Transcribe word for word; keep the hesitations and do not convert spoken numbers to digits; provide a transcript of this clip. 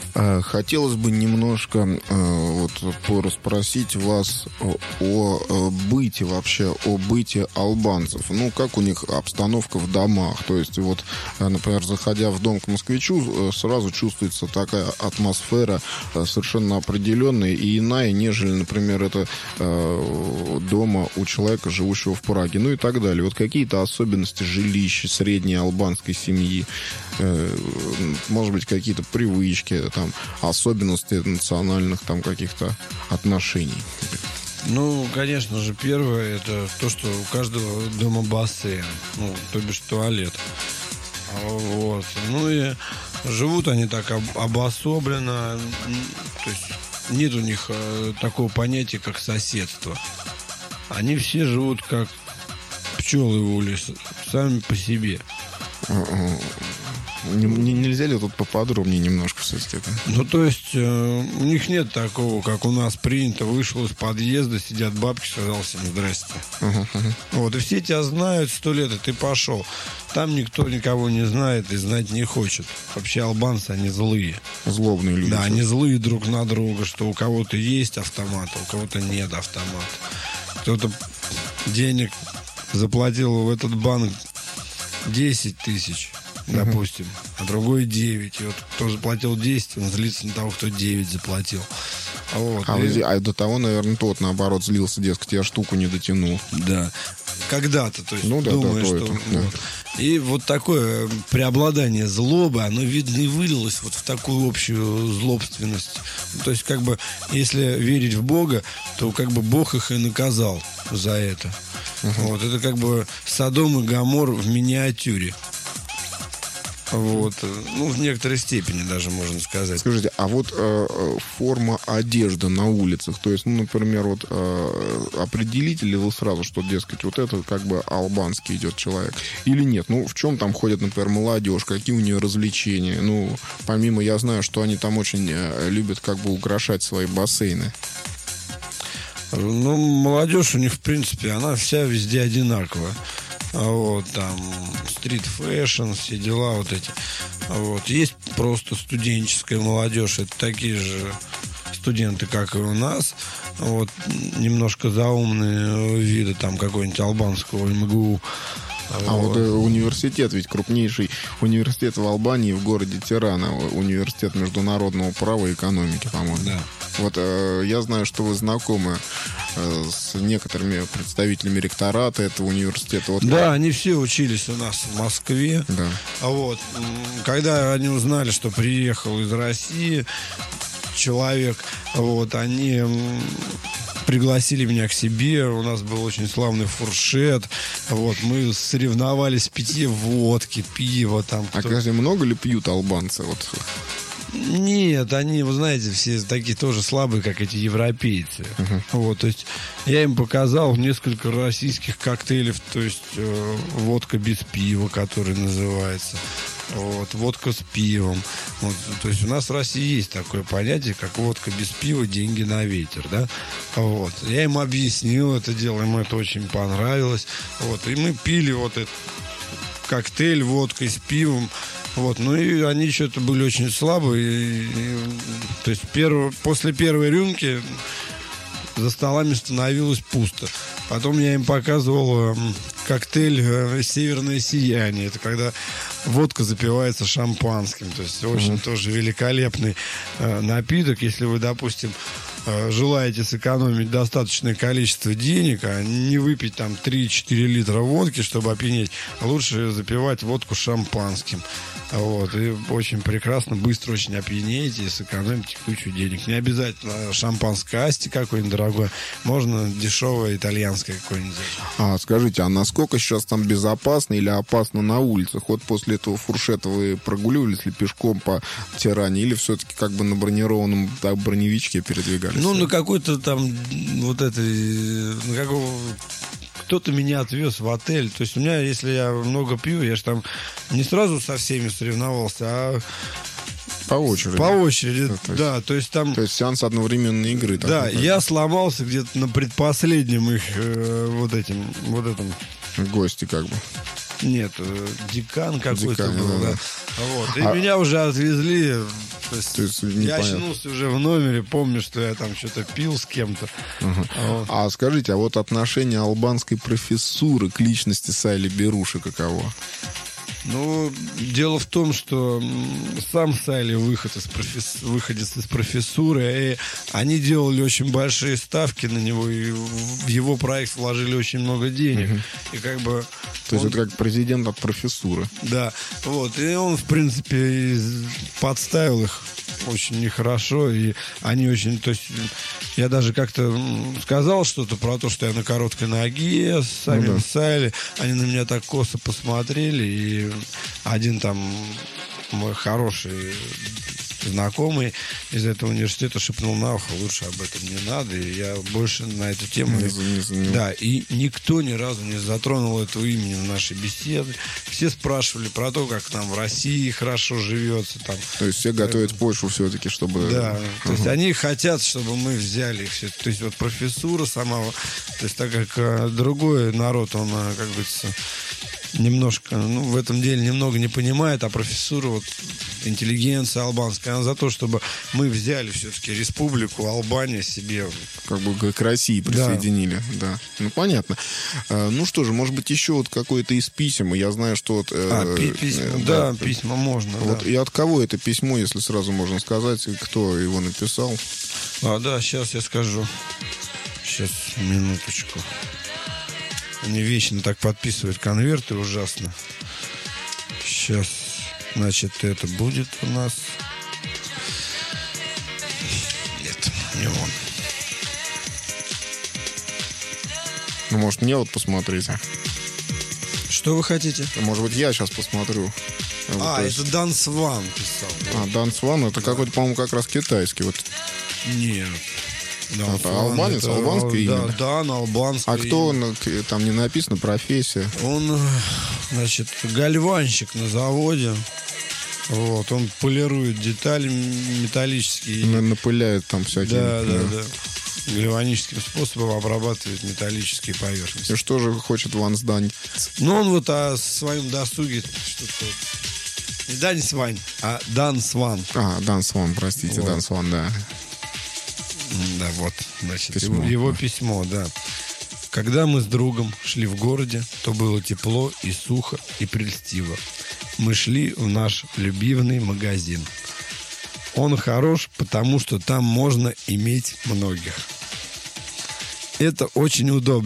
Хотелось бы немножко вот порасспросить вас о, о быте вообще, о быте албанцев. Ну, как у них обстановка в домах. То есть, вот, например, заходя в дом к москвичу, сразу чувствуется такая атмосфера совершенно определенная и иная, нежели, например, это дома у человека, живущего в Праге. Ну и так далее. Вот какие-то особенности жилища средней албанской семьи, может быть, какие-то привычки, там, особенности национальных там каких-то отношений. Ну, конечно же, первое, это то, что у каждого дома бассейн, ну, то бишь туалет. Вот. Ну и живут они так об- обособленно, то есть нет у них э, такого понятия, как соседство. Они все живут как пчелы в улице, сами по себе. Не, не, нельзя ли тут поподробнее немножко все-таки это? Ну, то есть, э, у них нет такого, как у нас принято. Вышел из подъезда, сидят бабки, сказал всем здрасте. Uh-huh, uh-huh. Вот, и все тебя знают сто лет, и ты пошел. Там никто никого не знает и знать не хочет. Вообще албанцы, они злые. Злобные люди. Да, они злые друг на друга, что у кого-то есть автомат, а у кого-то нет автомата. Кто-то денег заплатил в этот банк десять тысяч. Допустим, а другой девять. И вот кто заплатил десять, он злится на того, кто девять заплатил. Вот. А, И... а до того, наверное, тот, наоборот, злился, дескать, я штуку не дотянул. Да. Когда-то, то есть, ну, да, думаю, да, что... это, вот. да. И вот такое преобладание злобы, оно, видно, и вылилось вот в такую общую злобственность. То есть, как бы, если верить в Бога, то как бы Бог их и наказал за это. Uh-huh. Вот. Это как бы Содом и Гомор в миниатюре. Вот. Ну, в некоторой степени даже можно сказать. Скажите, а вот э, форма одежды на улицах, то есть, ну, например, вот э, определите ли вы сразу, что, дескать, вот это как бы албанский идет человек, или нет? Ну, в чем там ходит, например, молодежь, какие у нее развлечения? Ну, помимо, я знаю, что они там очень э, любят как бы украшать свои бассейны. Ну, молодежь у них, в принципе, она вся везде одинаковая. Вот, там, стрит-фэшн, все дела вот эти. Вот. Есть просто студенческая молодежь. Это такие же студенты, как и у нас. Вот, немножко заумные виды, там, какой-нибудь албанского эм гэ у. А вот, вот университет, ведь крупнейший университет в Албании, в городе Тирана, университет международного права и экономики, по-моему. Да. Вот э, я знаю, что вы знакомы э, с некоторыми представителями ректората этого университета. Вот, да, они все учились у нас в Москве. Да. Вот. Когда они узнали, что приехал из России человек, вот, они пригласили меня к себе. У нас был очень славный фуршет. Вот, мы соревновались в питье водки, пива там. А, кстати, много ли пьют албанцы? Вот. Нет, они, вы знаете, все такие тоже слабые, как эти европейцы. Uh-huh. Вот, то есть я им показал несколько российских коктейлей, то есть э, водка без пива, который называется. Вот, водка с пивом. Вот, то есть у нас в России есть такое понятие, как водка без пива, деньги на ветер, да? Вот. Я им объяснил это дело, им это очень понравилось. Вот, и мы пили вот этот коктейль водкой с пивом. Вот, ну и они что-то были очень слабые. И, и, то есть перв, после первой рюмки за столами становилось пусто. Потом я им показывал э, коктейль э, «Северное сияние». Это когда водка запивается шампанским. То есть очень mm-hmm. тоже великолепный э, напиток. Если вы, допустим, э, желаете сэкономить достаточное количество денег, а не выпить там три-четыре литра водки, чтобы опьянеть, лучше запивать водку шампанским. Вот, и очень прекрасно, быстро очень опьянеете и сэкономите кучу денег. Не обязательно шампанское асти какое-нибудь дорогое, можно дешевое итальянское какое-нибудь. А скажите, а насколько сейчас там безопасно или опасно на улицах? Вот после этого фуршета вы прогуливались ли пешком по Тиране или все-таки как бы на бронированном так, броневичке передвигались? Ну, на какой-то там вот этой, на какого... Кто-то меня отвез в отель. То есть у меня, если я много пью, я же там не сразу со всеми соревновался, а по очереди. По очереди, да. То да. Есть, то есть там... То есть сеанс одновременной игры. Да, такой, я сломался где-то на предпоследнем их э, вот этим, вот этом... Гости как бы. Нет, декан какой-то Декан, был, да. да. Вот. И А- меня уже отвезли. То есть, То есть я непонятно. очнулся уже в номере, помню, что я там что-то пил с кем-то. Вот. А скажите, а вот отношение албанской профессуры к личности Сайли Беруши каково? Ну, дело в том, что м, сам Сайли выход из профес... выходец из профессуры, и они делали очень большие ставки на него, и в его проект вложили очень много денег. И как бы... То есть он- это как президент от профессуры. Да, вот, и он, в принципе, из- подставил их очень нехорошо, и они очень, то есть, я даже как-то м, сказал что-то про то, что я на короткой ноге с самим Ну да. Сайли, они на меня так косо посмотрели, и один там мой хороший знакомый из этого университета шепнул на ухо: лучше об этом не надо, и я больше на эту тему... Не за- не за- не- Да, и никто ни разу не затронул этого имени в нашей беседе. Все спрашивали про то, как нам в России хорошо живется. Там. То есть все готовят почву все-таки, чтобы... Да, то есть они хотят, чтобы мы взяли их все. То есть вот профессура сама, то есть так как э, другой народ, он, э, как говорится, немножко, ну, в этом деле немного не понимает, а профессура, вот, интеллигенция албанская, она за то, чтобы мы взяли все-таки республику Албания себе. Как бы к России присоединили, да. Ну, понятно. А, ну что же, может быть, еще вот какое-то из писем. Я знаю, что вот... э, А, пи- письма, э, да, письма можно, Вот, да. и от кого это письмо, если сразу можно сказать, и кто его написал? А, да, сейчас я скажу. Сейчас, минуточку. Они вечно так подписывают конверты ужасно. Сейчас, значит, это будет у нас. Нет, не он. Ну, может, мне вот посмотреть? Что вы хотите? Может быть, я сейчас посмотрю. Вот, А, то есть- это Дан Сван писал. А, Дан Сван, это какой-то, по-моему, как раз китайский. Вот. Нет. Дан Это Сван, албанец, это албанское ал- имя? Да, Дан, албанское А кто, имя. он, к- там не написано, профессия? Он, э, значит, гальванщик на заводе. Вот, он полирует детали металлические. На- Напыляет там всякие. Да, да, да. Гальваническим способом обрабатывает металлические поверхности. И что же хочет Ван Сдань? Ну, он вот о своем досуге что-то вот. Не Дань Свань, а Дан Сван. А, Дан Сван, простите, Вот. Дан Сван, да. М, Да, вот, значит, Письмо. его, его письмо, да. Когда мы с другом шли в городе, то было тепло и сухо и прельстиво. Мы шли в наш любимый магазин. Он хорош, потому что там можно иметь многих. Это очень удобно.